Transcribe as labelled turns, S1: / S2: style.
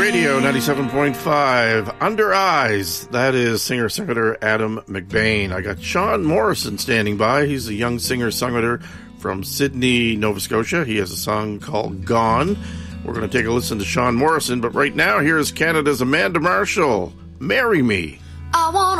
S1: Radio 97.5. Under Eyes. That is singer-songwriter Adam McBain. I got Sean Morrison standing by. He's a young singer-songwriter from Sydney, Nova Scotia. He has a song called Gone. We're going to take a listen to Sean Morrison, but right now, here's Canada's Amanda Marshall. Marry Me.
S2: I want